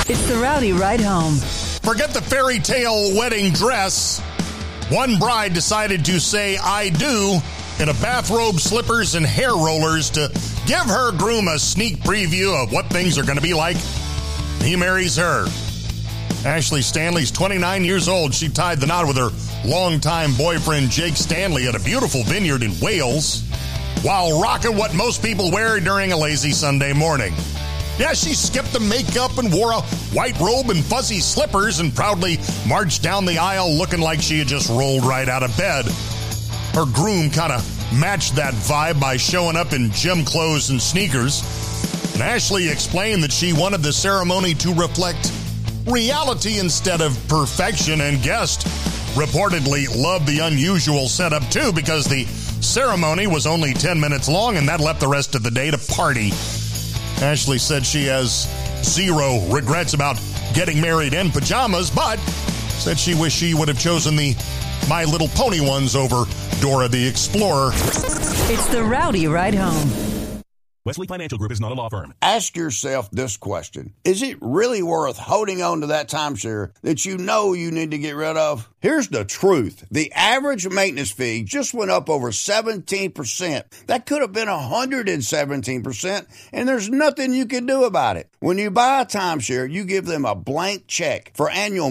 It's the Rowdy Ride Home. Forget the fairy tale wedding dress. One bride decided to say I do in a bathrobe, slippers, and hair rollers to give her groom a sneak preview of what things are going to be like. He marries her. Ashley Stanley's 29 years old. She tied the knot with her longtime boyfriend Jake Stanley at a beautiful vineyard in Wales while rocking what most people wear during a lazy Sunday morning. Yeah, she skipped the makeup and wore a white robe and fuzzy slippers and proudly marched down the aisle looking like she had just rolled right out of bed. Her groom kind of matched that vibe by showing up in gym clothes and sneakers. And Ashley explained that she wanted the ceremony to reflect reality instead of perfection, and guests reportedly loved the unusual setup too because the ceremony was only 10 minutes long and that left the rest of the day to party. Ashley said she has zero regrets about getting married in pajamas, but said she wished she would have chosen the My Little Pony ones over Dora the Explorer. It's the Rowdy Ride Home. Wesley Financial Group is not a law firm. Ask yourself this question. Is it really worth holding on to that timeshare that you know you need to get rid of? Here's the truth. The average maintenance fee just went up over 17%. That could have been 117%, and there's nothing you can do about it. When you buy a timeshare, you give them a blank check for annual